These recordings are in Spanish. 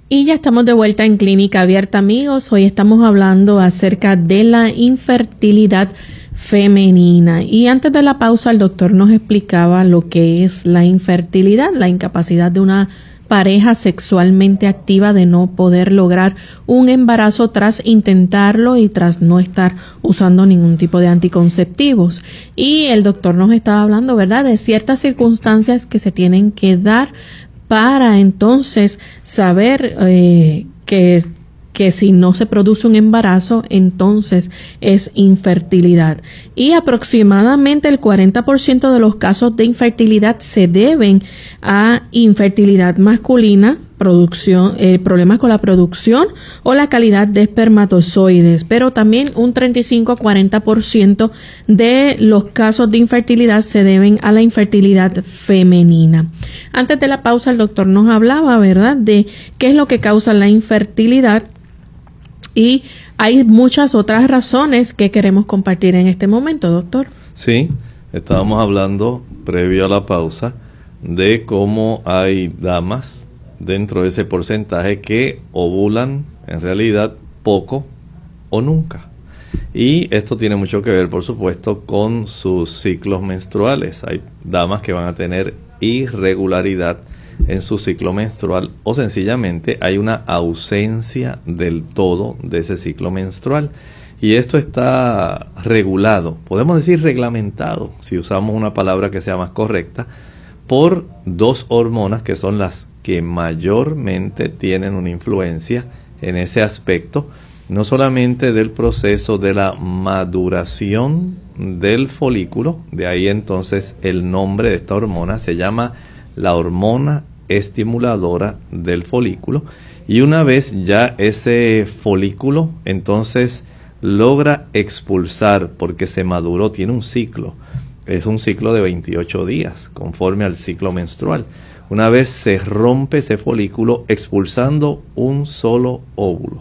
Y ya estamos de vuelta en Clínica Abierta, amigos. Hoy estamos hablando acerca de la infertilidad femenina. Y antes de la pausa, el doctor nos explicaba lo que es la infertilidad, la incapacidad de una pareja sexualmente activa de no poder lograr un embarazo tras intentarlo y tras no estar usando ningún tipo de anticonceptivos. Y el doctor nos estaba hablando, ¿verdad?, de ciertas circunstancias que se tienen que dar para entonces saber que si no se produce un embarazo, entonces es infertilidad. Y aproximadamente el 40% de los casos de infertilidad se deben a infertilidad masculina, problemas con la producción o la calidad de espermatozoides, pero también un 35 a 40% de los casos de infertilidad se deben a la infertilidad femenina. Antes de la pausa, el doctor nos hablaba, ¿verdad?, de qué es lo que causa la infertilidad. Y hay muchas otras razones que queremos compartir en este momento, doctor. Sí, estábamos hablando previo a la pausa de cómo hay damas dentro de ese porcentaje que ovulan en realidad poco o nunca. Y esto tiene mucho que ver, por supuesto, con sus ciclos menstruales. Hay damas que van a tener irregularidad en su ciclo menstrual o sencillamente hay una ausencia del todo de ese ciclo menstrual. Y esto está regulado, podemos decir reglamentado, si usamos una palabra que sea más correcta, por dos hormonas que son las que mayormente tienen una influencia en ese aspecto, no solamente del proceso de la maduración del folículo, de ahí entonces el nombre de esta hormona se llama la hormona estimuladora del folículo, y una vez ya ese folículo entonces logra expulsar, porque se maduró, tiene un ciclo, es un ciclo de 28 días conforme al ciclo menstrual. Una vez se rompe ese folículo expulsando un solo óvulo,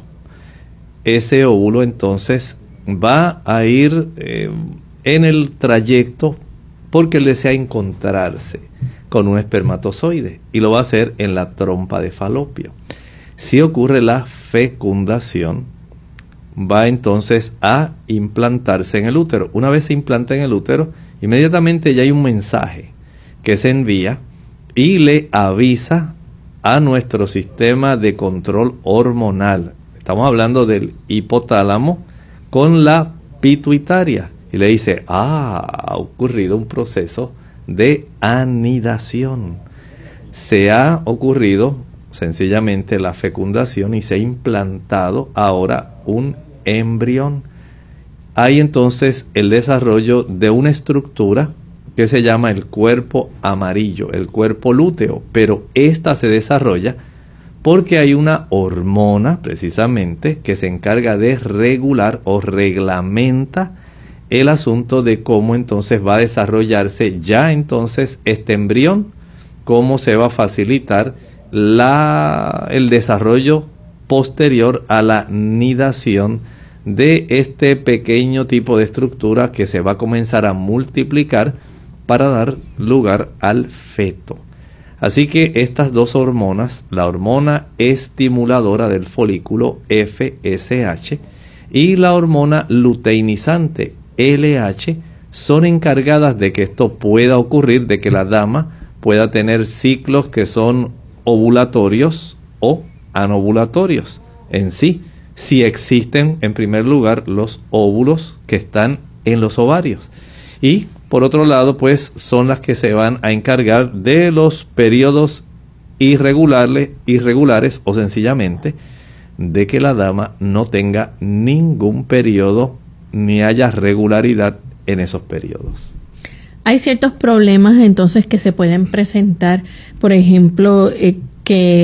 ese óvulo entonces va a ir en el trayecto porque él desea encontrarse con un espermatozoide y lo va a hacer en la trompa de falopio. Si ocurre la fecundación, va entonces a implantarse en el útero. Una vez se implanta en el útero, inmediatamente ya hay un mensaje que se envía y le avisa a nuestro sistema de control hormonal. Estamos hablando del hipotálamo con la pituitaria. Y le dice, ha ocurrido un proceso de anidación. Se ha ocurrido sencillamente la fecundación y se ha implantado ahora un embrión. Hay entonces el desarrollo de una estructura que se llama el cuerpo amarillo, el cuerpo lúteo, pero esta se desarrolla porque hay una hormona precisamente que se encarga de regular o reglamenta el asunto de cómo entonces va a desarrollarse ya entonces este embrión, cómo se va a facilitar el desarrollo posterior a la nidación de este pequeño tipo de estructura que se va a comenzar a multiplicar para dar lugar al feto. Así que estas dos hormonas, la hormona estimuladora del folículo FSH y la hormona luteinizante LH, son encargadas de que esto pueda ocurrir, de que la dama pueda tener ciclos que son ovulatorios o anovulatorios en sí, si existen en primer lugar los óvulos que están en los ovarios. Y por otro lado, pues son las que se van a encargar de los periodos irregulares o sencillamente de que la dama no tenga ningún periodo ni haya regularidad en esos periodos. Hay ciertos problemas entonces que se pueden presentar, por ejemplo, que